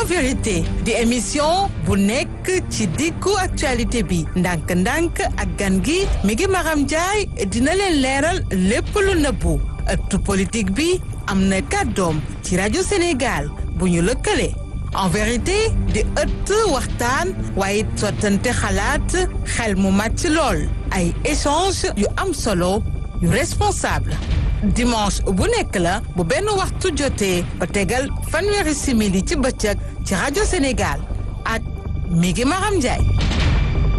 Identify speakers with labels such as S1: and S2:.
S1: En vérité di émission bu nekk ci diggu actualité bi ndànk-ndànk ak gan gi mi ngi Maram Ndiaye dina leen leeral lépp lu nëbbu ëttu politique bi am na kàddoom ci rajo Sénégal bu ñu lëkkale en vérité di ëtt waxtaan waaye sottante xalaat xel mu màcc lool ay échange yu am solo yu responsable dimanche bu nekk la bu benn waxtu jotee ba tegal fanweeri simili ci bëccëg ci rajo Sénégal ak mi ngi Maram Ndiaye